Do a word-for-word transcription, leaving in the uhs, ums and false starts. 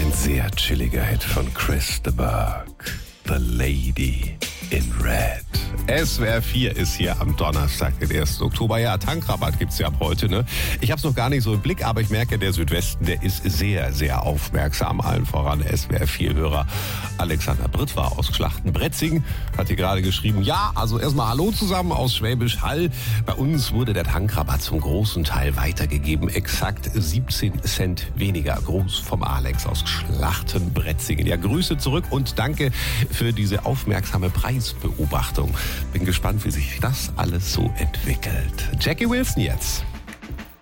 Ein sehr chilliger Hit von Chris de Burgh. The Lady in Red. S W R vier ist hier am Donnerstag, den ersten Oktober. Ja, Tankrabatt gibt's ja ab heute, ne? Ich hab's noch gar nicht so im Blick, aber ich merke, der Südwesten, der ist sehr, sehr aufmerksam. Allen voran S W R vier-Hörer Alexander Britt war aus Schlachtenbretzing. Hat hier gerade geschrieben, ja, also erstmal Hallo zusammen aus Schwäbisch Hall. Bei uns wurde der Tankrabatt zum großen Teil weitergegeben. Exakt siebzehn Cent weniger. Gruß vom Alex aus Schlachtenbretzingen. Ja, Grüße zurück und danke für diese aufmerksame Preisbeobachtung. Bin gespannt, wie sich das alles so entwickelt. Jackie Wilson jetzt.